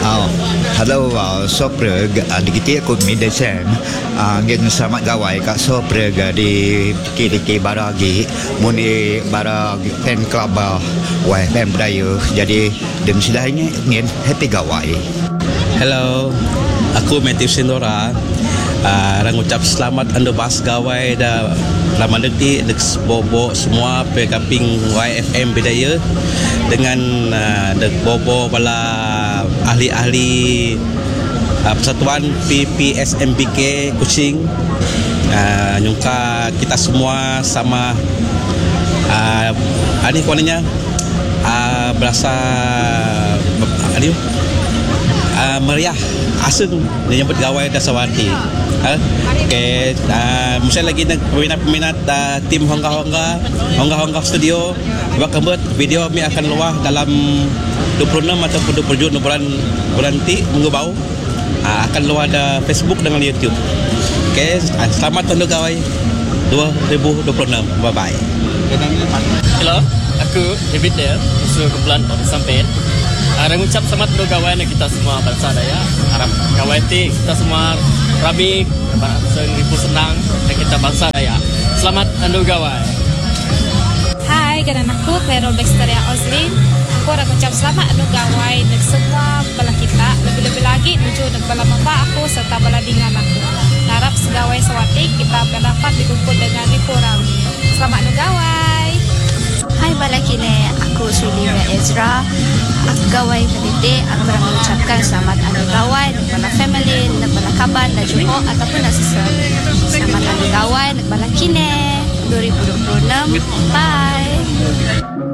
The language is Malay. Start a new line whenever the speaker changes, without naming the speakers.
Oh, hello, Sopreg, di kita aku Midesen, ngin selamat gawai kat Sopreg di kiri baragi, muni baragi fan club YFM Budaya. Jadi dem silahnya ngin happy gawai.
Hello, aku Matthew Sindora. Orang ucap selamat anda bas gawai dah lama detik dek bobo semua pekaping YFM Budaya dengan dek bobo bala ahli-ahli Persatuan PPSMBK Kuching. Nyungka kita semua sama ani konenya berasa meriah asing menyambut gawai Dasawati. Okay, mesti lagi peminat tim Hongga Studio. Bakal video mi akan luah dalam 26 ataupun 27 bulan ti minggu bau. Akan luah ada Facebook dengan YouTube. Okay, selamat tahun gawai 2026. Bye bye.
Hello, aku David Dale, usul kumpulan Pada Sampen. Orang ucap selamat untuk gawai kita semua bangsa Daya. Harap gawai ti kita semua rabi, ribu senang dan kita bangsa Daya. Selamat untuk gawai.
Hai, dengan aku Clairol Baxteria Oslin. Aku orang ucap selamat untuk gawai dan semua bala kita. Lebih-lebih lagi menuju dan bala mamba aku serta bala dingan aku. Harap segawai sewati kita dapat dikumpul dengan ribu rami. Selamat untuk gawai.
Hai bala kini, aku Sulina Ezra. Aku gawai pendidik, aku berang mengucapkan selamat anu gawai nak bala family, nak bala kaban, nak juho ataupun nak sesat. Selamat anu gawai nak bala kini 2026. Bye.